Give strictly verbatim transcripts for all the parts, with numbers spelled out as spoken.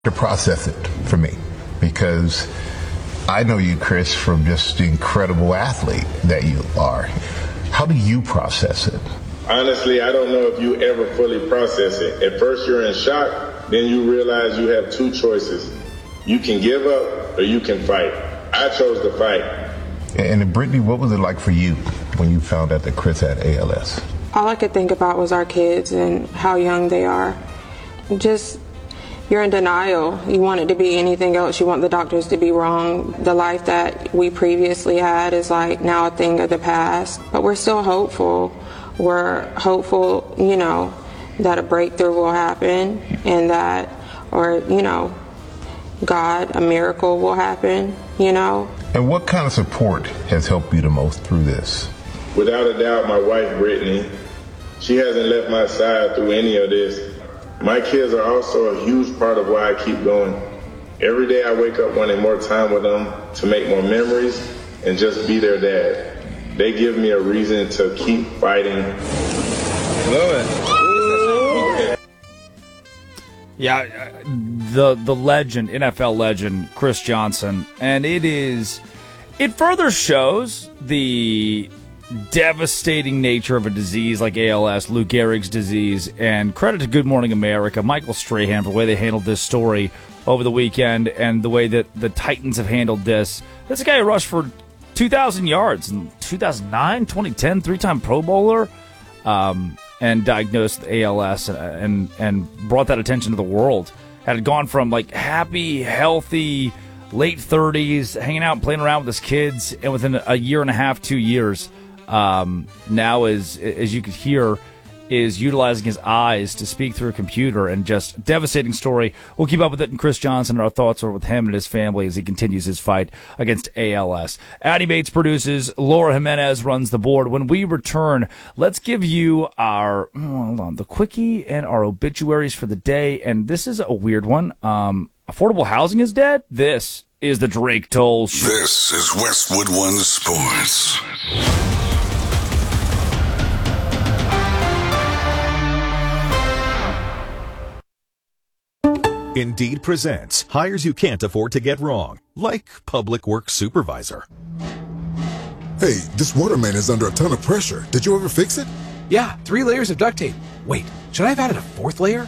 to process it for me, because I know you, Chris, from just the incredible athlete that you are. How do you process it? Honestly, I don't know if you ever fully process it. At first you're in shock, then you realize you have two choices. You can give up or you can fight. I chose to fight. And Brittany, what was it like for you when you found out that Chris had A L S? All I could think about was our kids and how young they are. Just, you're in denial. You want it to be anything else. You want the doctors to be wrong. The life that we previously had is like now a thing of the past. But we're still hopeful. We're hopeful, you know, that a breakthrough will happen and that, or, you know, God, a miracle will happen, you know. And what kind of support has helped you the most through this? Without a doubt, my wife, Brittany. She hasn't left my side through any of this. My kids are also a huge part of why I keep going. Every day I wake up wanting more time with them, to make more memories, and just be their dad. They give me a reason to keep fighting. Love it. Yeah, the the legend, N F L legend, Chris Johnson. And it is, it further shows the devastating nature of a disease like A L S, Lou Gehrig's disease, and credit to Good Morning America, Michael Strahan, for the way they handled this story over the weekend and the way that the Titans have handled this. This is a guy who rushed for two thousand yards in two thousand nine, twenty ten, three-time Pro Bowler, um, and diagnosed with A L S and, and and brought that attention to the world. Had gone from like happy, healthy, late thirties, hanging out and playing around with his kids, and within a year and a half, two years, Um, now, is, as you could hear, is utilizing his eyes to speak through a computer, and just devastating story. We'll keep up with it in Chris Johnson, and our thoughts are with him and his family as he continues his fight against A L S. Addy Bates produces, Laura Jimenez runs the board. When we return, let's give you our, hold on, the quickie and our obituaries for the day, and this is a weird one. Um, affordable housing is dead? This is the Drake Toll Show. This is Westwood One Sports. Indeed presents hires you can't afford to get wrong, like public works supervisor. Hey, this water main is under a ton of pressure. Did you ever fix it? Yeah, three layers of duct tape. Wait, should I have added a fourth layer?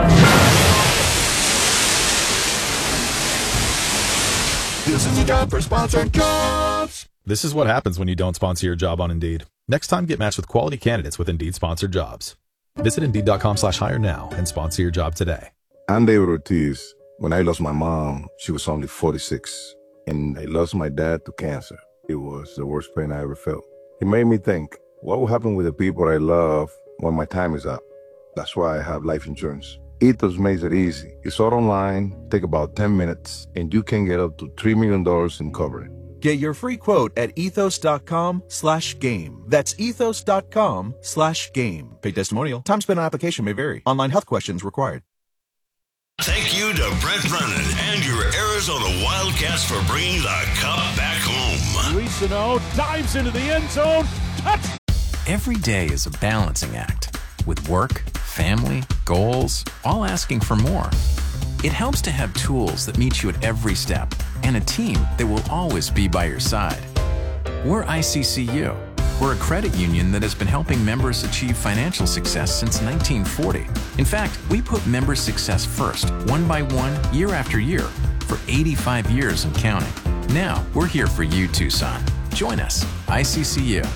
This is a job for sponsored jobs. This is what happens when you don't sponsor your job on Indeed. Next time, get matched with quality candidates with Indeed sponsored jobs. Visit Indeed.com slash hire now and sponsor your job today. I'm David Ortiz. When I lost my mom, she was only forty-six, and I lost my dad to cancer. It was the worst pain I ever felt. It made me think, what will happen with the people I love when my time is up? That's why I have life insurance. Ethos makes it easy. It's all online, take about ten minutes, and you can get up to three million dollars in coverage. Get your free quote at ethos.com slash game. That's ethos.com slash game. Paid testimonial. Time spent on application may vary. Online health questions required. Thank you to Brent Brennan and your Arizona Wildcats for bringing the cup back home. Luis Sano dives into the end zone. Touch! Every day is a balancing act, with work, family, goals, all asking for more. It helps to have tools that meet you at every step and a team that will always be by your side. We're I C C U. We're a credit union that has been helping members achieve financial success since nineteen forty. In fact, we put member success first, one by one, year after year, for eighty-five years and counting. Now, we're here for you, Tucson. Join us, I C C U.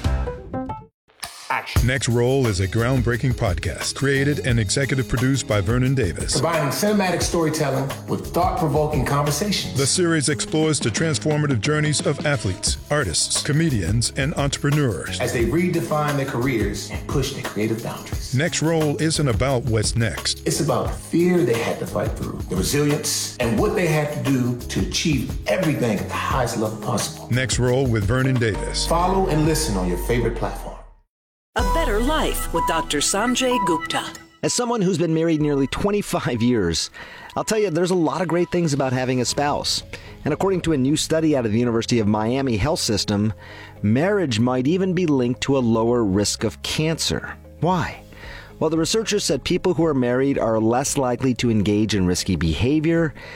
Next Roll is a groundbreaking podcast created and executive produced by Vernon Davis. Combining cinematic storytelling with thought-provoking conversations. The series explores the transformative journeys of athletes, artists, comedians, and entrepreneurs as they redefine their careers and push their creative boundaries. Next Roll isn't about what's next. It's about the fear they had to fight through, the resilience, and what they had to do to achieve everything at the highest level possible. Next Roll with Vernon Davis. Follow and listen on your favorite platform. A Better Life with Doctor Sanjay Gupta. As someone who's been married nearly twenty-five years, I'll tell you there's a lot of great things about having a spouse. And according to a new study out of the University of Miami Health System, marriage might even be linked to a lower risk of cancer. Why? Well, the researchers said people who are married are less likely to engage in risky behavior.